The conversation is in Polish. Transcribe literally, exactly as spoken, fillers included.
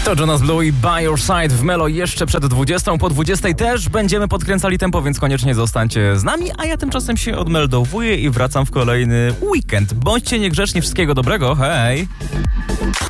To Jonas Blue i By Your Side w Melo jeszcze przed dwudziestą. Po dwudziestej też będziemy podkręcali tempo, więc koniecznie zostańcie z nami, a ja tymczasem się odmeldowuję i wracam w kolejny weekend. Bądźcie niegrzeczni, wszystkiego dobrego, hej!